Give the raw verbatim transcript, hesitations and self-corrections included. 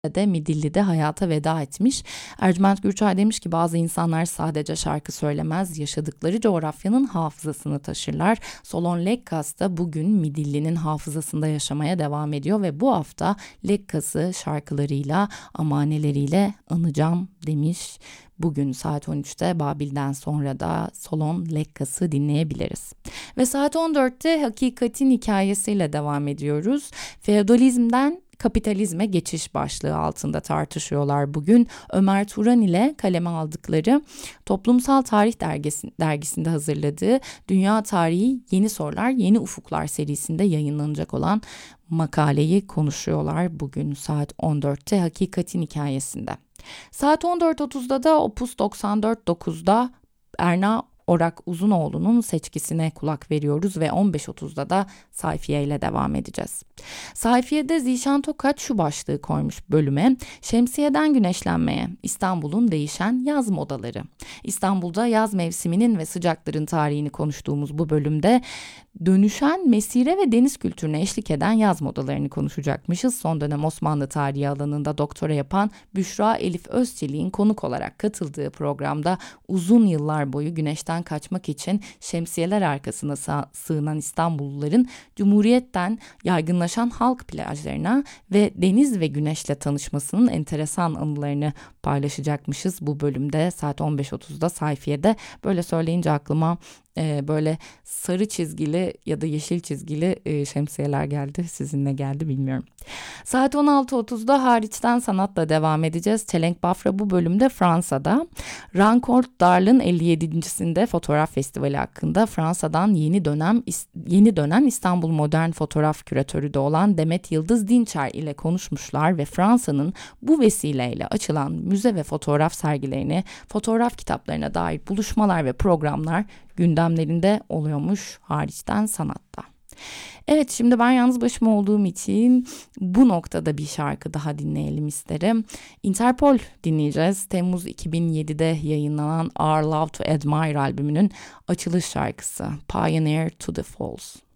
de Midilli'de hayata veda etmiş. Ercüment Gürçay demiş ki bazı insanlar sadece şarkı söylemez, yaşadıkları coğrafyanın hafızasını taşırlar. Solon Lekkas da bugün Midilli'nin hafızasında yaşamaya devam ediyor ve bu hafta Lekkas'ı şarkılarıyla, amaneleriyle anacağım demiş. Bugün saat on üçte Babil'den sonra da Solon Lekkas'ı dinleyebiliriz. Ve saat on dörtte Hakikatin hikayesiyle devam ediyoruz. Feodalizmden kapitalizme geçiş başlığı altında tartışıyorlar bugün. Ömer Turan ile kaleme aldıkları Toplumsal Tarih dergisi, dergisinde hazırladığı Dünya Tarihi Yeni Sorular, Yeni Ufuklar serisinde yayınlanacak olan makaleyi konuşuyorlar bugün saat on dörtte Hakikatin hikayesinde. Saat on dört otuzda da Opus doksan dört dokuzda Erna Orak Uzunoğlu'nun seçkisine kulak veriyoruz ve on beş otuzda da Sayfiye ile devam edeceğiz. Sayfiye'de Zişan Tokat şu başlığı koymuş bölüme: Şemsiyeden güneşlenmeye, İstanbul'un değişen yaz modaları. İstanbul'da yaz mevsiminin ve sıcakların tarihini konuştuğumuz bu bölümde dönüşen mesire ve deniz kültürüne eşlik eden yaz modalarını konuşacakmışız. Son dönem Osmanlı tarihi alanında doktora yapan Büşra Elif Özçelik'in konuk olarak katıldığı programda uzun yıllar boyu güneşten kaçmak için şemsiyeler arkasına sığ- sığınan İstanbulluların Cumhuriyet'ten yaygınlaşan halk plajlarına ve deniz ve güneşle tanışmasının enteresan anılarını paylaşacakmışız bu bölümde saat on beş otuzda Sayfiye'de. Böyle söyleyince aklıma e, böyle sarı çizgili ya da yeşil çizgili e, şemsiyeler geldi. Sizinle geldi bilmiyorum. Saat on altı otuzda Hariçten Sanat'la devam edeceğiz. Çelenk Bafra bu bölümde Fransa'da. Rancourt Darl'ın elli yedincisinde fotoğraf festivali hakkında Fransa'dan yeni dönem yeni dönen İstanbul Modern Fotoğraf Küratörü de olan Demet Yıldız Dinçer ile konuşmuşlar ve Fransa'nın bu vesileyle açılan müze ve fotoğraf sergilerini, fotoğraf kitaplarına dair buluşmalar ve programlar gündemlerinde oluyormuş Hariçten Sanat'ta. Evet, şimdi ben yalnız başıma olduğum için bu noktada bir şarkı daha dinleyelim isterim. Interpol dinleyeceğiz. Temmuz iki bin yedide yayınlanan Our Love to Admire albümünün açılış şarkısı Pioneer to the Falls.